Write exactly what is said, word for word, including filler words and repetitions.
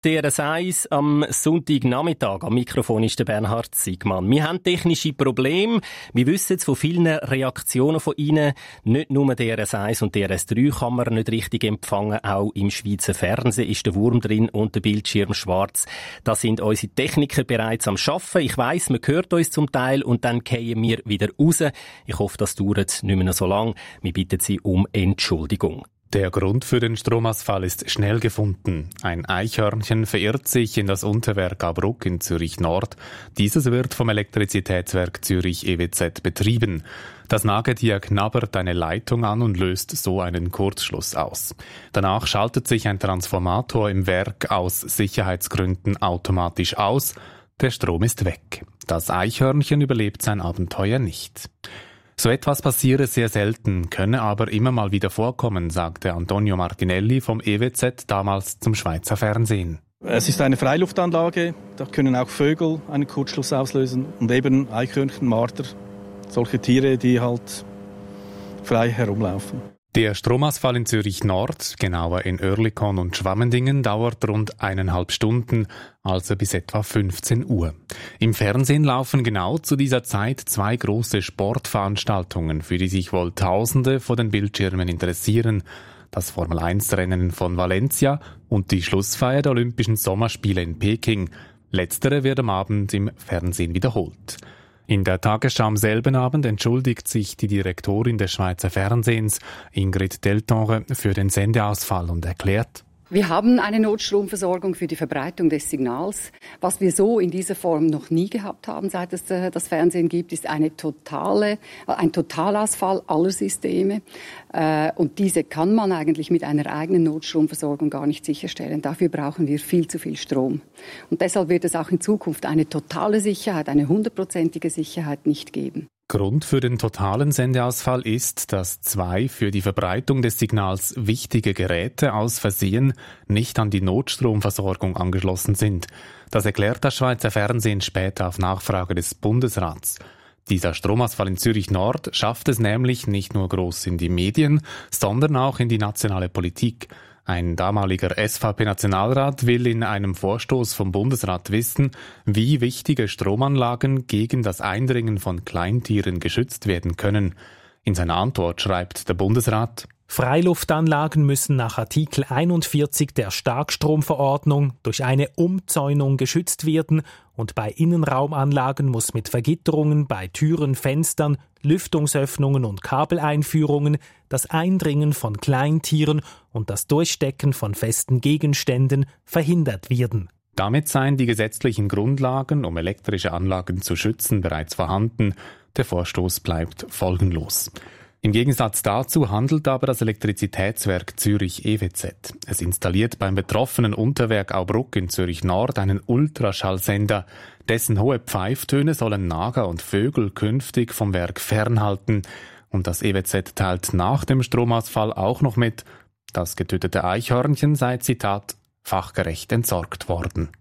D R S eins am Sonntagnachmittag. Am Mikrofon ist der Bernhard Siegmann. Wir haben technische Probleme. Wir wissen jetzt von vielen Reaktionen von Ihnen, nicht nur D R S eins und D R S drei kann man nicht richtig empfangen. Auch im Schweizer Fernsehen ist der Wurm drin und der Bildschirm schwarz. Da sind unsere Techniker bereits am Arbeiten. Ich weiss, man hört uns zum Teil und dann fallen wir wieder raus. Ich hoffe, das dauert nicht mehr noch so lang. Wir bitten Sie um Entschuldigung. Der Grund für den Stromausfall ist schnell gefunden. Ein Eichhörnchen verirrt sich in das Unterwerk Aubruck in Zürich Nord. Dieses wird vom Elektrizitätswerk Zürich E W Z betrieben. Das Nagetier knabbert eine Leitung an und löst so einen Kurzschluss aus. Danach schaltet sich ein Transformator im Werk aus Sicherheitsgründen automatisch aus. Der Strom ist weg. Das Eichhörnchen überlebt sein Abenteuer nicht. So etwas passiere sehr selten, könne aber immer mal wieder vorkommen, sagte Antonio Martinelli vom E W Z damals zum Schweizer Fernsehen. Es ist eine Freiluftanlage, da können auch Vögel einen Kurzschluss auslösen und eben Eichhörnchen, Marder, solche Tiere, die halt frei herumlaufen. Der Stromausfall in Zürich Nord, genauer in Oerlikon und Schwammendingen, dauert rund eineinhalb Stunden, also bis etwa fünfzehn Uhr. Im Fernsehen laufen genau zu dieser Zeit zwei große Sportveranstaltungen, für die sich wohl Tausende vor den Bildschirmen interessieren. Das Formel eins Rennen von Valencia und die Schlussfeier der Olympischen Sommerspiele in Peking. Letztere wird am Abend im Fernsehen wiederholt. In der Tagesschau am selben Abend entschuldigt sich die Direktorin des Schweizer Fernsehens, Ingrid Deltonre, für den Sendeausfall und erklärt: Wir haben eine Notstromversorgung für die Verbreitung des Signals. Was wir so in dieser Form noch nie gehabt haben, seit es äh, das Fernsehen gibt, ist eine totale, ein Totalausfall aller Systeme. Äh, und diese kann man eigentlich mit einer eigenen Notstromversorgung gar nicht sicherstellen. Dafür brauchen wir viel zu viel Strom. Und deshalb wird es auch in Zukunft eine totale Sicherheit, eine hundertprozentige Sicherheit nicht geben. Grund für den totalen Sendeausfall ist, dass zwei für die Verbreitung des Signals wichtige Geräte aus Versehen nicht an die Notstromversorgung angeschlossen sind. Das erklärt das Schweizer Fernsehen später auf Nachfrage des Bundesrats. Dieser Stromausfall in Zürich Nord schafft es nämlich nicht nur groß in die Medien, sondern auch in die nationale Politik. Ein damaliger S V P-Nationalrat will in einem Vorstoß vom Bundesrat wissen, wie wichtige Stromanlagen gegen das Eindringen von Kleintieren geschützt werden können. In seiner Antwort schreibt der Bundesrat: Freiluftanlagen müssen nach Artikel einundvierzig der Starkstromverordnung durch eine Umzäunung geschützt werden und bei Innenraumanlagen muss mit Vergitterungen bei Türen, Fenstern, Lüftungsöffnungen und Kabeleinführungen das Eindringen von Kleintieren und das Durchstecken von festen Gegenständen verhindert werden. Damit seien die gesetzlichen Grundlagen, um elektrische Anlagen zu schützen, bereits vorhanden. Der Vorstoß bleibt folgenlos. Im Gegensatz dazu handelt aber das Elektrizitätswerk Zürich E W Z. Es installiert beim betroffenen Unterwerk Aubruck in Zürich Nord einen Ultraschallsender. Dessen hohe Pfeiftöne sollen Nager und Vögel künftig vom Werk fernhalten. Und das E W Z teilt nach dem Stromausfall auch noch mit, das getötete Eichhörnchen sei, Zitat, fachgerecht entsorgt worden.